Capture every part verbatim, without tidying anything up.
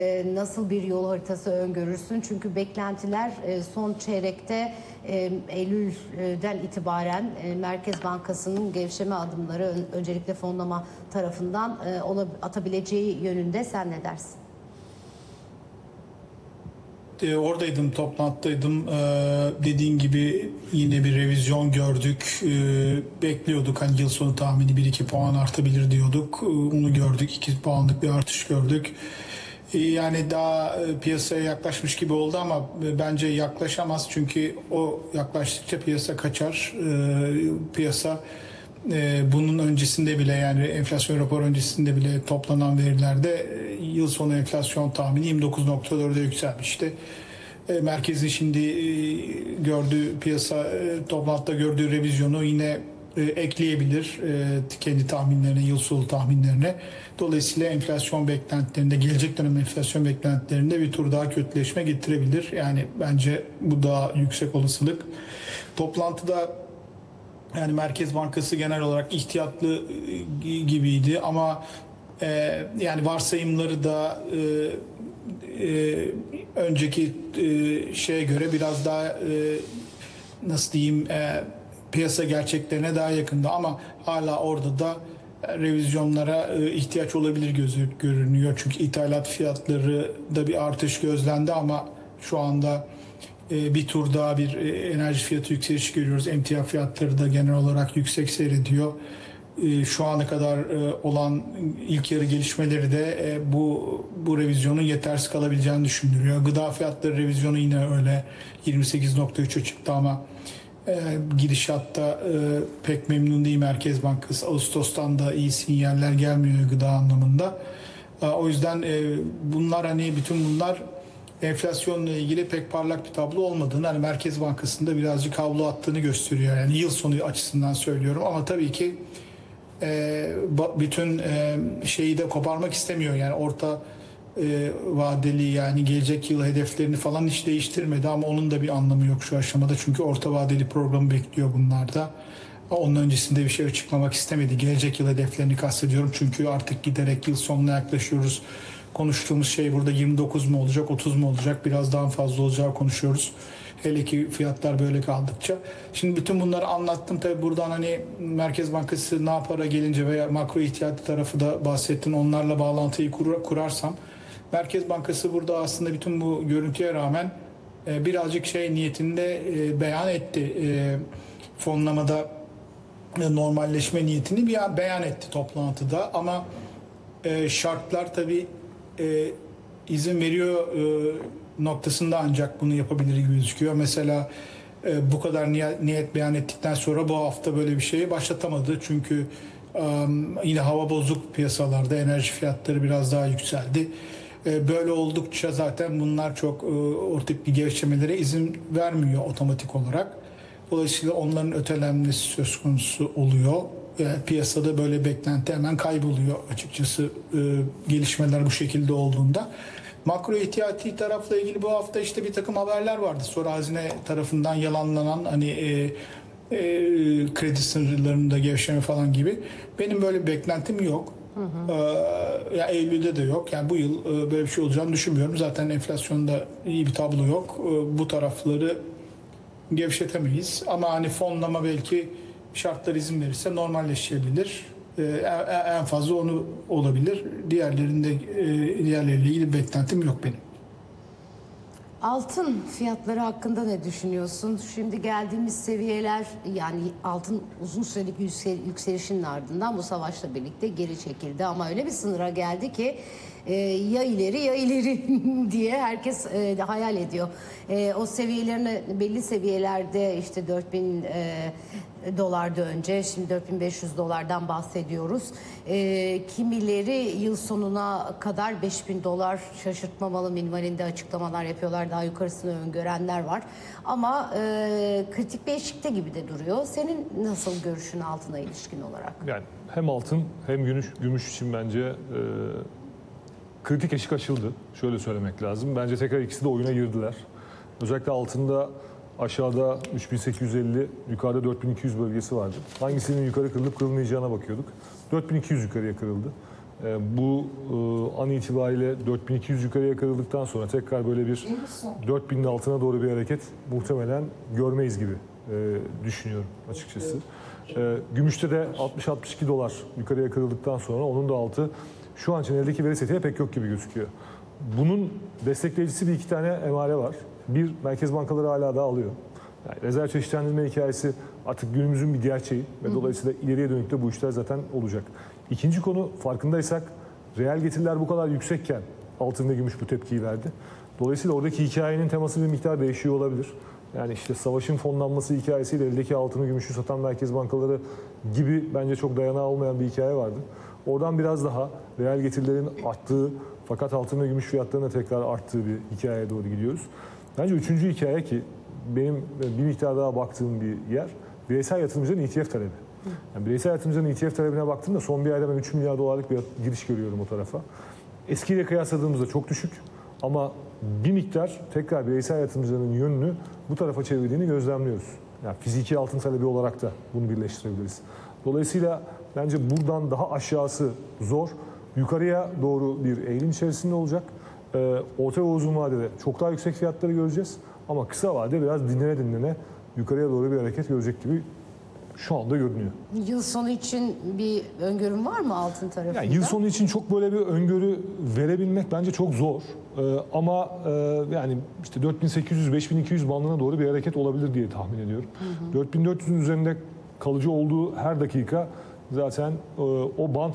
Nasıl bir yol haritası öngörürsün? Çünkü beklentiler son çeyrekte Eylül'den itibaren Merkez Bankası'nın gevşeme adımları öncelikle fonlama tarafından atabileceği yönünde. Sen ne dersin? Oradaydım, toplantıdaydım. Ee, dediğin gibi yine bir revizyon gördük. Ee, bekliyorduk, hani yıl sonu tahmini bir iki puan artabilir diyorduk. Ee, onu gördük, iki puanlık bir artış gördük. Ee, yani daha piyasaya yaklaşmış gibi oldu ama bence yaklaşamaz. Çünkü o yaklaştıkça piyasa kaçar. Ee, piyasa e, bunun öncesinde bile, yani enflasyon raporu öncesinde bile toplanan verilerde yıl sonu enflasyon tahmini yirmi dokuz nokta dörde yükselmişti. Merkezin şimdi gördüğü piyasa toplantıda gördüğü revizyonu yine ekleyebilir kendi tahminlerine, yıl sonu tahminlerine. Dolayısıyla enflasyon beklentilerinde, gelecek dönem enflasyon beklentilerinde bir tur daha kötüleşme getirebilir. Yani bence bu daha yüksek olasılık. Toplantıda yani Merkez Bankası genel olarak ihtiyatlı gibiydi ama e, yani varsayımları da e, e, önceki e, şeye göre biraz daha e, nasıl diyeyim e, piyasa gerçeklerine daha yakında ama hala orada da revizyonlara e, ihtiyaç olabilir gözü görünüyor. Çünkü ithalat fiyatları da bir artış gözlendi ama şu anda bir tur daha bir enerji fiyatı yükselişi görüyoruz. Emtia fiyatları da genel olarak yüksek seyrediyor. Şu ana kadar olan ilk yarı gelişmeleri de bu bu revizyonun yetersiz kalabileceğini düşündürüyor. Gıda fiyatları revizyonu yine öyle yirmi sekiz nokta üçe çıktı ama gidişatta pek memnun değil Merkez Bankası. Ağustos'tan da iyi sinyaller gelmiyor gıda anlamında. O yüzden bunlar, hani bütün bunlar enflasyonla ilgili pek parlak bir tablo olmadığını, hani Merkez Bankası'nda birazcık havlu attığını gösteriyor. Yani yıl sonu açısından söylüyorum ama tabii ki e, bütün e, şeyi de koparmak istemiyor. Yani orta e, vadeli, yani gelecek yıl hedeflerini falan hiç değiştirmedi ama onun da bir anlamı yok şu aşamada. Çünkü orta vadeli programı bekliyor bunlarda. Onun öncesinde bir şey açıklamak istemedi. Gelecek yıl hedeflerini kastediyorum. Çünkü artık giderek yıl sonuna yaklaşıyoruz. Konuştuğumuz şey burada yirmi dokuz mu olacak, otuz mu olacak, biraz daha fazla olacağı konuşuyoruz. Hele ki fiyatlar böyle kaldıkça. Şimdi bütün bunları anlattım. Tabii buradan hani Merkez Bankası ne yapara gelince veya makro ihtiyati tarafı da bahsettin. Onlarla bağlantıyı kur, kurarsam. Merkez Bankası burada aslında bütün bu görüntüye rağmen e, birazcık şey niyetinde e, beyan etti. E, fonlamada e, normalleşme niyetini bir beyan etti toplantıda. Ama e, şartlar tabii E, izin veriyor e, noktasında ancak bunu yapabilir gibi gözüküyor. Mesela e, bu kadar niyet, niyet beyan ettikten sonra bu hafta böyle bir şeyi başlatamadı. Çünkü e, yine hava bozuk piyasalarda, enerji fiyatları biraz daha yükseldi. E, böyle oldukça zaten bunlar çok e, ortak bir gevşemelere izin vermiyor otomatik olarak. Dolayısıyla onların ötelenmesi söz konusu oluyor. Piyasada böyle beklenti hemen kayboluyor açıkçası e, gelişmeler bu şekilde olduğunda. Makro ihtiyati tarafla ilgili bu hafta işte bir takım haberler vardı. Sonra hazine tarafından yalanlanan hani e, e, kredi sınırlarında gevşeme falan gibi. Benim böyle bir beklentim yok. Hı hı. Ee, ya Eylül'de de yok. Yani bu yıl e, böyle bir şey olacağını düşünmüyorum. Zaten enflasyonda iyi bir tablo yok. E, bu tarafları gevşetemeyiz. Ama hani fonlama belki şartlar izin verirse normalleşebilir. Ee, en fazla onu olabilir. Diğerlerinde diğerleriyle ilgili beklentim yok benim. Altın fiyatları hakkında ne düşünüyorsun? Şimdi geldiğimiz seviyeler, yani altın uzun sürelik yükselişinin ardından bu savaşla birlikte geri çekildi ama öyle bir sınıra geldi ki e, ya ileri ya ileri diye herkes e, hayal ediyor. E, o seviyelerini belli seviyelerde işte dört bin e, dolardı önce, şimdi dört bin beş yüz dolardan bahsediyoruz. E, kimileri yıl sonuna kadar beş bin dolar şaşırtmamalı minvalinde açıklamalar yapıyorlar. Daha yukarısını öngörenler var. Ama e, kritik bir eşikte gibi de duruyor. Senin nasıl görüşün altına ilişkin olarak? Yani hem altın hem gümüş, gümüş için bence e, kritik eşik açıldı. Şöyle söylemek lazım. Bence tekrar ikisi de oyuna girdiler. Özellikle altında aşağıda üç bin sekiz yüz elli, yukarıda dört bin iki yüz bölgesi vardı. Hangisinin yukarı kırılıp kırılmayacağına bakıyorduk. dört bin iki yüz yukarıya kırıldı. E, bu e, an itibariyle dört bin iki yüz yukarıya kırıldıktan sonra tekrar böyle bir dört binin altına doğru bir hareket muhtemelen görmeyiz gibi e, düşünüyorum açıkçası. E, gümüşte de altmış altmış iki dolar yukarıya kırıldıktan sonra onun da altı şu an için eldeki veri setiye pek yok gibi gözüküyor. Bunun destekleyicisi bir iki tane emare var. Bir, merkez bankaları hala da alıyor. Yani rezerv çeşitlendirme hikayesi artık günümüzün bir gerçeği ve hı hı. dolayısıyla ileriye dönük de bu işler zaten olacak. İkinci konu, farkındaysak reel getiriler bu kadar yüksekken altın ve gümüş bu tepkiyi verdi. Dolayısıyla oradaki hikayenin teması bir miktar değişiyor olabilir. Yani işte savaşın fonlanması hikayesiyle eldeki altını gümüşü satan merkez bankaları gibi bence çok dayanağı olmayan bir hikaye vardı. Oradan biraz daha reel getirilerin arttığı fakat altın ve gümüş fiyatlarının tekrar arttığı bir hikayeye doğru gidiyoruz. Bence üçüncü hikaye ki benim bir miktar daha baktığım bir yer bireysel yatırımcıların E T F talebi. Yani bireysel yatırımcıların E T F talebine baktığımda son bir ayda ben üç milyar dolarlık bir giriş görüyorum o tarafa. Eskiyle kıyasladığımızda çok düşük ama bir miktar tekrar bireysel yatırımcıların yönünü bu tarafa çevirdiğini gözlemliyoruz. Yani fiziki altın talebi olarak da bunu birleştirebiliriz. Dolayısıyla bence buradan daha aşağısı zor. Yukarıya doğru bir eğilim içerisinde olacak. Ee, orta ve uzun vadede çok daha yüksek fiyatları göreceğiz. Ama kısa vadede biraz dinlene dinlene yukarıya doğru bir hareket görecek gibi şu anda görünüyor. Yıl sonu için bir öngörüm var mı altın tarafında? Yani yıl sonu için çok böyle bir öngörü verebilmek bence çok zor. Ee, ama e, yani işte dört bin sekiz yüz beş bin iki yüz bandına doğru bir hareket olabilir diye tahmin ediyorum. Hı hı. dört bin dört yüzün üzerinde kalıcı olduğu her dakika zaten e, o band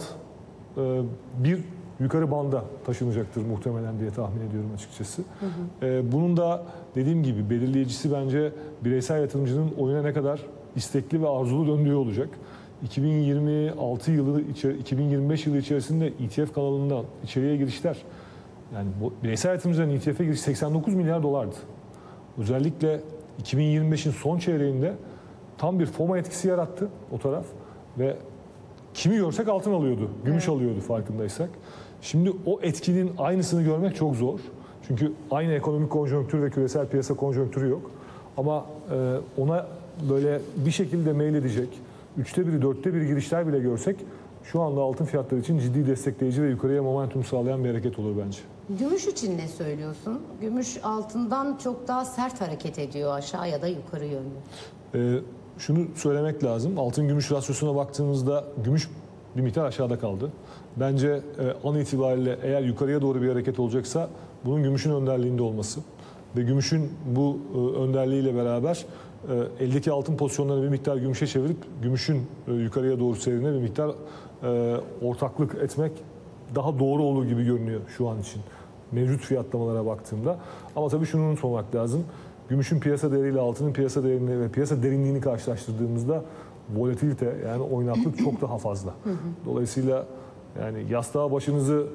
e, bir yukarı banda taşınacaktır muhtemelen diye tahmin ediyorum açıkçası. Hı hı. E, bunun da dediğim gibi belirleyicisi bence bireysel yatırımcının oyuna ne kadar istekli ve arzulu döndüğü olacak. iki bin yirmi altı yılı, iki bin yirmi beş yılı içerisinde E T F kanalından içeriye girişler, yani bireysel yatırımcıların E T F'e giriş seksen dokuz milyar dolardı. Özellikle iki bin yirmi beşin son çeyreğinde tam bir FOMO etkisi yarattı o taraf ve kimi görsek altın alıyordu, gümüş evet. alıyordu farkındaysak. Şimdi o etkinin aynısını görmek çok zor. Çünkü aynı ekonomik konjonktür ve küresel piyasa konjonktürü yok. Ama e, ona böyle bir şekilde meyledecek, üçte biri, dörtte bir girişler bile görsek şu anda altın fiyatları için ciddi destekleyici ve yukarıya momentum sağlayan bir hareket olur bence. Gümüş için ne söylüyorsun? Gümüş altından çok daha sert hareket ediyor aşağı ya da yukarı yönlü. Ee, şunu söylemek lazım. Altın gümüş rasyosuna baktığımızda gümüş bir miktar aşağıda kaldı. Bence e, an itibariyle eğer yukarıya doğru bir hareket olacaksa bunun gümüşün önderliğinde olması ve gümüşün bu e, önderliğiyle beraber e, eldeki altın pozisyonlarını bir miktar gümüşe çevirip gümüşün e, yukarıya doğru seyrine bir miktar e, ortaklık etmek daha doğru olur gibi görünüyor şu an için mevcut fiyatlamalara baktığımda. Ama tabii şunu unutmamak lazım. Gümüşün piyasa değeriyle altının piyasa değerini ve piyasa derinliğini karşılaştırdığımızda volatilite yani oynaklık çok daha fazla. Dolayısıyla yani yastığa başınızı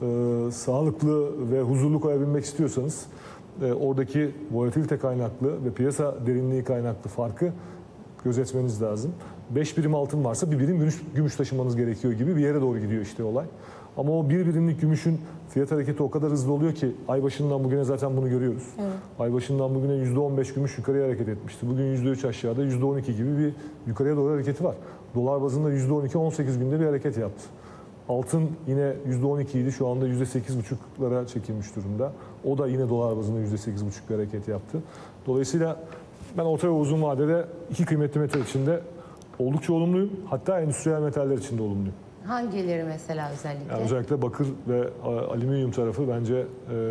e, sağlıklı ve huzurlu koyabilmek istiyorsanız e, oradaki volatilite kaynaklı ve piyasa derinliği kaynaklı farkı gözetmeniz lazım. beş birim altın varsa bir birim gümüş, gümüş taşımanız gerekiyor gibi bir yere doğru gidiyor işte olay. Ama o bir birimlik gümüşün fiyat hareketi o kadar hızlı oluyor ki ay başından bugüne zaten bunu görüyoruz. Evet. Ay başından bugüne yüzde on beş gümüş yukarıya hareket etmişti. Bugün yüzde üç aşağıda, yüzde on iki gibi bir yukarıya doğru hareketi var. Dolar bazında yüzde on iki on sekiz günde bir hareket yaptı. Altın yine yüzde on iki idi, şu anda yüzde sekiz buçuklara çekilmiş durumda. O da yine dolar bazında yüzde sekiz buçuk bir hareket yaptı. Dolayısıyla ben orta ve uzun vadede iki kıymetli metal içinde oldukça olumluyum. Hatta endüstriyel metaller için de olumluyum. Hangileri mesela özellikle? Yani özellikle bakır ve alüminyum tarafı bence e,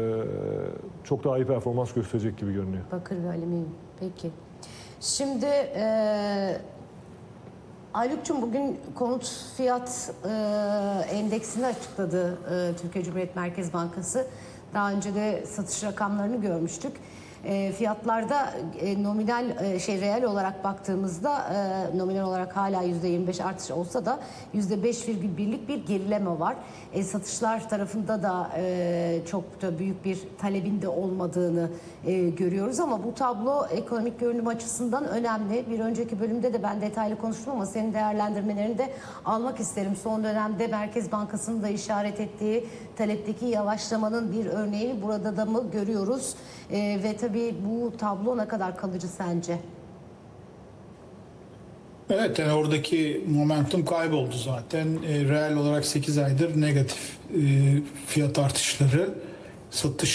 çok daha iyi performans gösterecek gibi görünüyor. Bakır ve alüminyum. Peki. Şimdi e, Ayluk'cum bugün konut fiyat e, endeksini açıkladı e, Türkiye Cumhuriyet Merkez Bankası. Daha önce de satış rakamlarını görmüştük. E, fiyatlarda e, nominal e, şey reel olarak baktığımızda e, nominal olarak hala yüzde yirmi beş artış olsa da yüzde beş virgül birlik bir gerileme var. E, satışlar tarafında da e, çok da büyük bir talebin de olmadığını e, görüyoruz ama bu tablo ekonomik görünüm açısından önemli. Bir önceki bölümde de ben detaylı konuştum ama senin değerlendirmelerini de almak isterim. Son dönemde Merkez Bankası'nın da işaret ettiği talepteki yavaşlamanın bir örneğini burada da mı görüyoruz? E, ve tabii bu tablo ne kadar kalıcı sence? Evet, yani oradaki momentum kayboldu zaten. E, reel olarak sekiz aydır negatif e, fiyat artışları, satış